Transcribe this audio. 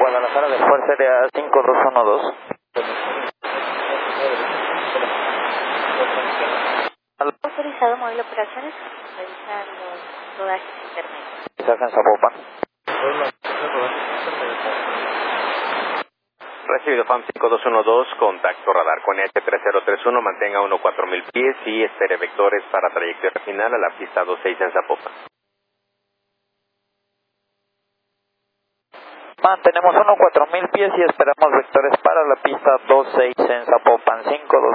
Guadalajara del Fuerza Aérea 5212. Autorizado móvil operaciones, revisar los rodajes intermedios. Mensaje en Zapopan. Recibido FAM 5212, contacto radar con H3031, mantenga 14000 pies y espere vectores para trayectoria final a la pista 26 en Zapopan. Mantenemos 14000 pies y esperamos vectores para la pista 26 en Zapopan 52.